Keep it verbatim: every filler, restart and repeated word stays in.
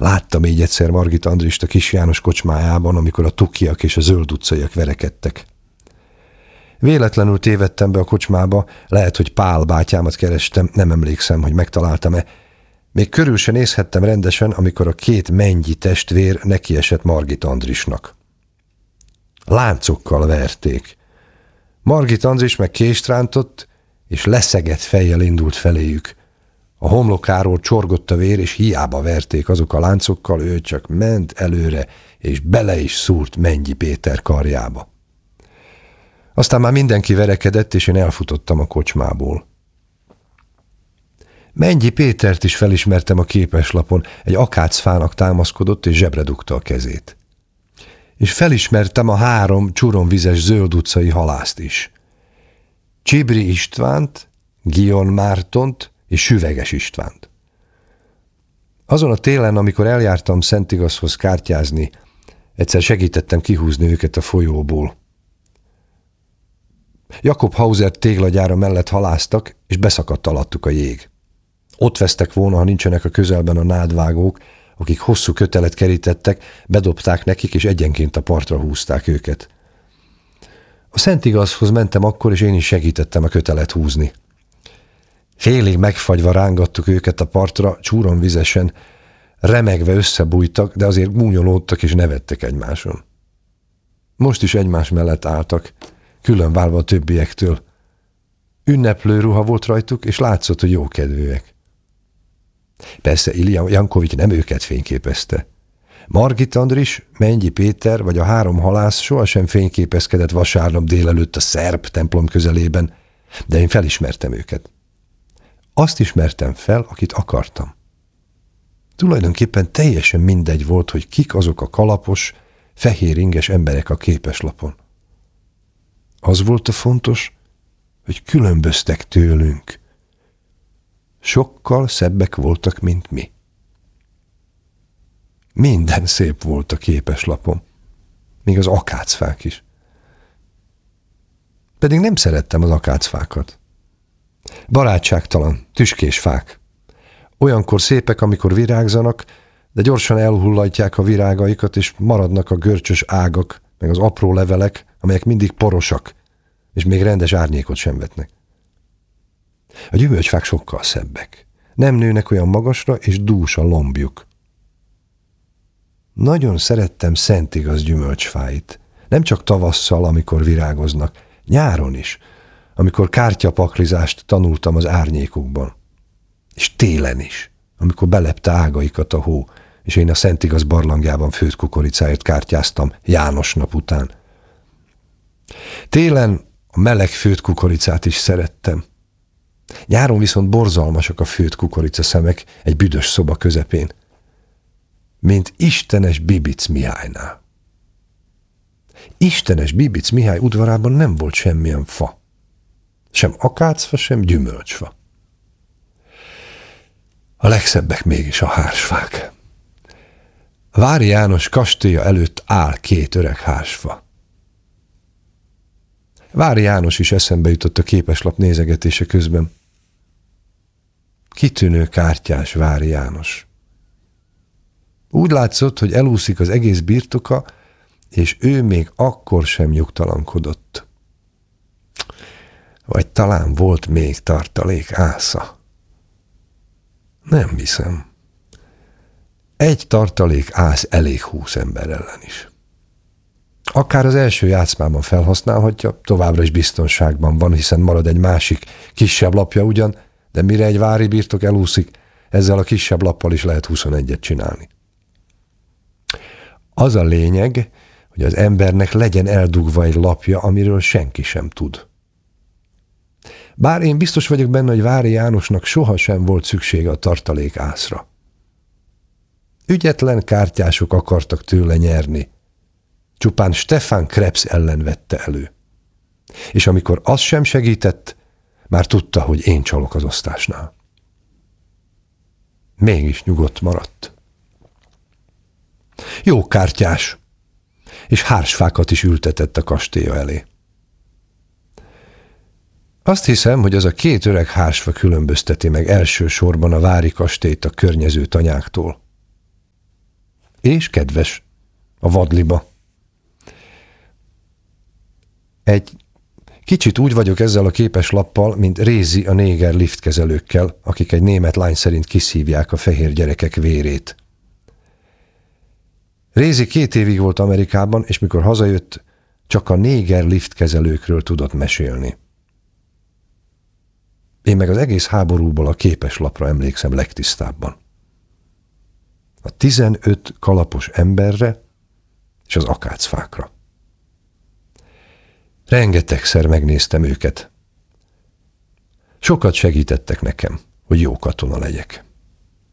Láttam így egyszer Margit Andrist a Kis János kocsmájában, amikor a Tukiak és a Zöld utcaiak verekedtek. Véletlenül tévedtem be a kocsmába, lehet, hogy Pál bátyámat kerestem, nem emlékszem, hogy megtaláltam-e. Még körül se nézhettem rendesen, amikor a két mennyi testvér nekiesett Margit Andrisnak. Láncokkal verték. Margit Andris meg kést rántott, és leszegett fejjel indult feléjük. A homlokáról csorgott a vér, és hiába verték azok a láncokkal, ő csak ment előre, és bele is szúrt Mennyi Péter karjába. Aztán már mindenki verekedett, és én elfutottam a kocsmából. Mennyi Pétert is felismertem a képeslapon, egy akácfának támaszkodott, és zsebre dugta a kezét. És felismertem a három csuromvizes Zöld utcai halászt is. Csibri Istvánt, Gion Mártont és Süveges Istvánt. Azon a télen, amikor eljártam Szentigazhoz kártyázni, egyszer segítettem kihúzni őket a folyóból. Jakob Hauser téglagyára mellett haláztak, és beszakadt alattuk a jég. Ott vesztek volna, ha nincsenek a közelben a nádvágók, akik hosszú kötelet kerítettek, bedobták nekik, és egyenként a partra húzták őket. A Szentigazhoz mentem akkor, és én is segítettem a kötelet húzni. Félig megfagyva rángattuk őket a partra, csúronvizesen, remegve összebújtak, de azért gúnyolódtak és nevettek egymáson. Most is egymás mellett álltak, különválva a többiektől. Ünneplő ruha volt rajtuk, és látszott, hogy jókedvűek. Persze Ilja Jankovics nem őket fényképezte. Margit Andris, Mennyi Péter vagy a három halász sohasem fényképezkedett vasárnap délelőtt a szerb templom közelében, de én felismertem őket. Azt ismertem fel, akit akartam. Tulajdonképpen teljesen mindegy volt, hogy kik azok a kalapos, fehér inges emberek a képeslapon. Az volt a fontos, hogy különböztek tőlünk. Sokkal szebbek voltak, mint mi. Minden szép volt a képeslapon, még az akácfák is. Pedig nem szerettem az akácfákat. Barátságtalan, tüskés fák. Olyankor szépek, amikor virágzanak, de gyorsan elhullatják a virágaikat, és maradnak a görcsös ágak, meg az apró levelek, amelyek mindig porosak, és még rendes árnyékot sem vetnek. A gyümölcsfák sokkal szebbek. Nem nőnek olyan magasra, és dús a lombjuk. Nagyon szerettem Szentigaz gyümölcsfáit. Nem csak tavasszal, amikor virágoznak, nyáron is, amikor kártyapaklizást tanultam az árnyékukban. És télen is, amikor belepte ágaikat a hó, és én a Szentigaz barlangjában főtt kukoricáért kártyáztam János nap után. Télen a meleg főtt kukoricát is szerettem. Nyáron viszont borzalmasak a főtt kukoricaszemek egy büdös szoba közepén, mint istenes Bibic Mihálynál. Istenes Bibic Mihály udvarában nem volt semmilyen fa. Sem akácfa, sem gyümölcsfa. A legszebbek mégis a hársfák. Vári János kastélya előtt áll két öreg hársfa. Vári János is eszembe jutott a képeslap nézegetése közben. Kitűnő kártyás Vári János. Úgy látszott, hogy elúszik az egész birtoka, és ő még akkor sem nyugtalankodott. Vagy talán volt még tartalék ásza. Nem hiszem. Egy tartalék ász elég húsz ember ellen is. Akár az első játszmában felhasználhatja, továbbra is biztonságban van, hiszen marad egy másik, kisebb lapja ugyan, de mire egy vári birtok elúszik, ezzel a kisebb lappal is lehet huszonegyet csinálni. Az a lényeg, hogy az embernek legyen eldugva egy lapja, amiről senki sem tud. Bár én biztos vagyok benne, hogy Vári Jánosnak sohasem volt szüksége a tartalék ászra. Ügyetlen kártyások akartak tőle nyerni. Csupán Stefan Krebs ellen vette elő. És amikor az sem segített, már tudta, hogy én csalok az osztásnál. Mégis nyugodt maradt. Jó kártyás, és hársfákat is ültetett a kastélya elé. Azt hiszem, hogy az a két öreg hársfa különbözteti meg elsősorban a vári kastélyt a környező tanyáktól. És kedves. A vadliba. Egy kicsit úgy vagyok ezzel a képeslappal, mint Rézi a néger liftkezelőkkel, akik egy német lány szerint kiszívják a fehér gyerekek vérét. Rézi két évig volt Amerikában, és mikor hazajött, csak a néger liftkezelőkről tudott mesélni. Én meg az egész háborúból a képeslapra emlékszem legtisztábban. A tizenöt kalapos emberre és az akácfákra. Rengetegszer megnéztem őket. Sokat segítettek nekem, hogy jó katona legyek.